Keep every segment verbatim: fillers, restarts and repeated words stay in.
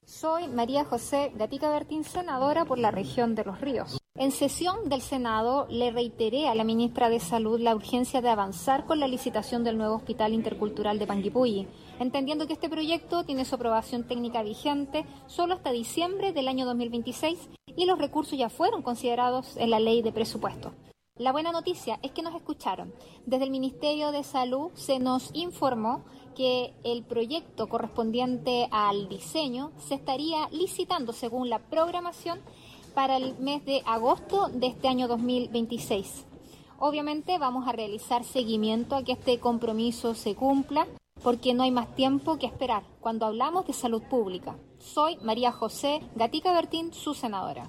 Soy María José Gatica Bertín, senadora por la región de Los Ríos. En sesión del Senado le reiteré a la ministra de Salud la urgencia de avanzar con la licitación del nuevo Hospital Intercultural de Panguipulli, entendiendo que este proyecto tiene su aprobación técnica vigente solo hasta diciembre del año dos mil veintiséis y los recursos ya fueron considerados en la ley de presupuesto. La buena noticia es que nos escucharon. Desde el Ministerio de Salud se nos informó que el proyecto correspondiente al diseño se estaría licitando según la programación para el mes de agosto de este año dos mil veintiséis. Obviamente vamos a realizar seguimiento a que este compromiso se cumpla, porque no hay más tiempo que esperar cuando hablamos de salud pública. Soy María José Gatica Bertín, su senadora.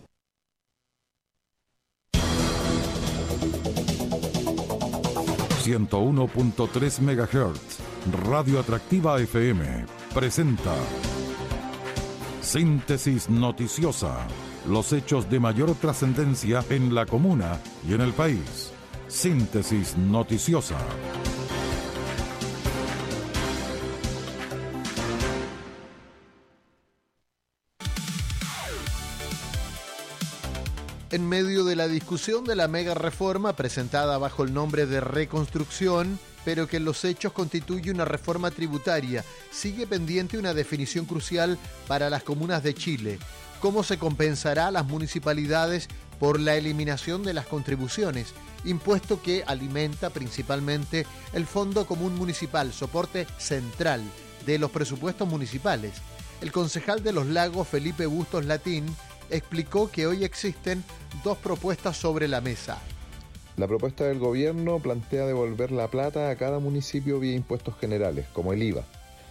ciento uno punto tres megahertz, Radio Atractiva F M, presenta Síntesis Noticiosa, los hechos de mayor trascendencia en la comuna y en el país. Síntesis Noticiosa. En medio de la discusión de la mega reforma presentada bajo el nombre de reconstrucción, pero que en los hechos constituye una reforma tributaria, sigue pendiente una definición crucial para las comunas de Chile. ¿Cómo se compensará a las municipalidades por la eliminación de las contribuciones? Impuesto que alimenta principalmente el Fondo Común Municipal, soporte central de los presupuestos municipales. El concejal de Los Lagos, Felipe Bustos Latín, explicó que hoy existen dos propuestas sobre la mesa. La propuesta del gobierno plantea devolver la plata a cada municipio vía impuestos generales, como el I V A.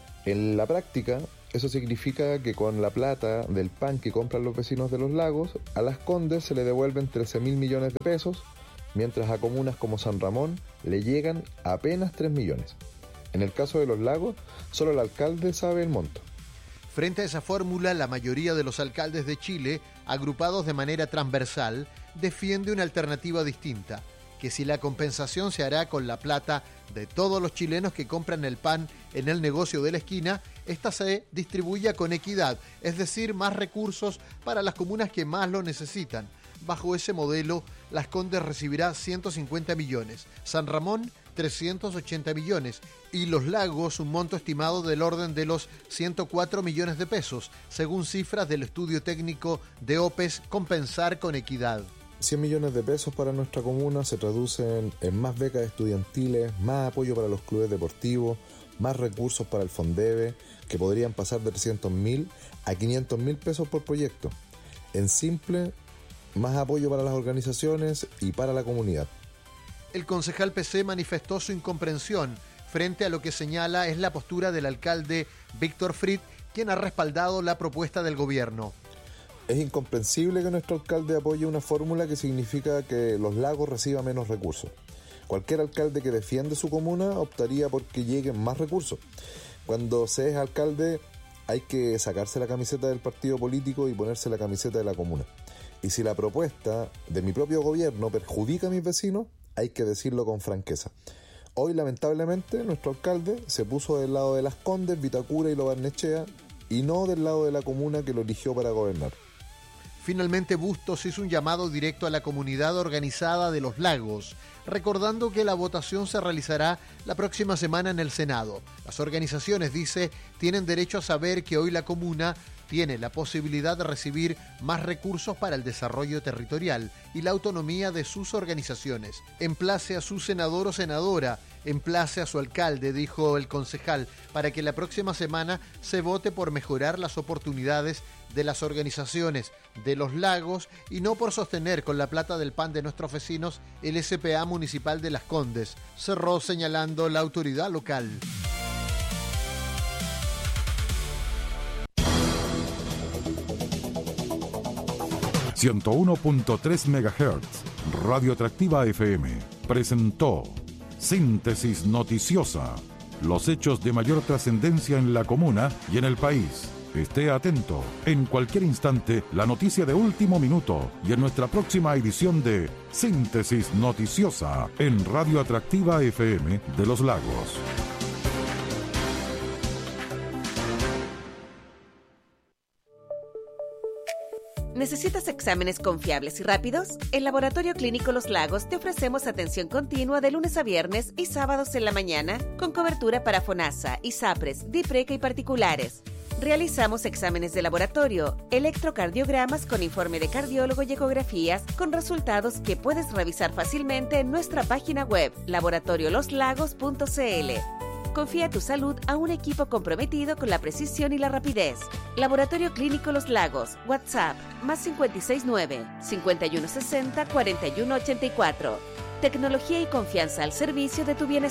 En la práctica, eso significa que con la plata del pan que compran los vecinos de Los Lagos, a Las Condes se le devuelven trece mil millones de pesos, mientras a comunas como San Ramón le llegan apenas tres millones. En el caso de Los Lagos, solo el alcalde sabe el monto. Frente a esa fórmula, la mayoría de los alcaldes de Chile, agrupados de manera transversal, defiende una alternativa distinta, que si la compensación se hará con la plata de todos los chilenos que compran el pan en el negocio de la esquina, esta se distribuya con equidad, es decir, más recursos para las comunas que más lo necesitan. Bajo ese modelo, Las Condes recibirá ciento cincuenta millones, San Ramón trescientos ochenta millones y Los Lagos un monto estimado del orden de los ciento cuatro millones de pesos, según cifras del estudio técnico de OPES Compensar con Equidad. cien millones de pesos para nuestra comuna se traducen en más becas estudiantiles, más apoyo para los clubes deportivos, más recursos para el Fondeve, que podrían pasar de trescientos mil a quinientos mil pesos por proyecto. En simple, más apoyo para las organizaciones y para la comunidad. El concejal P C manifestó su incomprensión frente a lo que señala es la postura del alcalde Víctor Fried, quien ha respaldado la propuesta del gobierno. Es incomprensible que nuestro alcalde apoye una fórmula que significa que Los Lagos reciba menos recursos. Cualquier alcalde que defiende su comuna optaría por que lleguen más recursos. Cuando se es alcalde hay que sacarse la camiseta del partido político y ponerse la camiseta de la comuna. Y si la propuesta de mi propio gobierno perjudica a mis vecinos, hay que decirlo con franqueza. Hoy, lamentablemente, nuestro alcalde se puso del lado de Las Condes, Vitacura y Lo Barnechea, y no del lado de la comuna que lo eligió para gobernar. Finalmente, Bustos hizo un llamado directo a la comunidad organizada de Los Lagos, recordando que la votación se realizará la próxima semana en el Senado. Las organizaciones, dice, tienen derecho a saber que hoy la comuna tiene la posibilidad de recibir más recursos para el desarrollo territorial y la autonomía de sus organizaciones. Emplace a su senador o senadora, emplace a su alcalde, dijo el concejal, para que la próxima semana se vote por mejorar las oportunidades de las organizaciones de Los Lagos y no por sostener con la plata del pan de nuestros vecinos el S P A municipal de Las Condes, cerró señalando la autoridad local. ciento uno punto tres megahertz, Radio Atractiva F M, presentó Síntesis Noticiosa, los hechos de mayor trascendencia en la comuna y en el país. Esté atento, en cualquier instante, la noticia de último minuto y en nuestra próxima edición de Síntesis Noticiosa en Radio Atractiva F M de Los Lagos. ¿Necesitas exámenes confiables y rápidos? En Laboratorio Clínico Los Lagos te ofrecemos atención continua de lunes a viernes y sábados en la mañana, con cobertura para FONASA, ISAPRES, DIPRECA y particulares. Realizamos exámenes de laboratorio, electrocardiogramas con informe de cardiólogo y ecografías con resultados que puedes revisar fácilmente en nuestra página web laboratorio los lagos punto c l. Confía tu salud a un equipo comprometido con la precisión y la rapidez. Laboratorio Clínico Los Lagos. WhatsApp más cinco seis nueve, cinco uno seis cero, cuatro uno ocho cuatro. Tecnología y confianza al servicio de tu bienestar.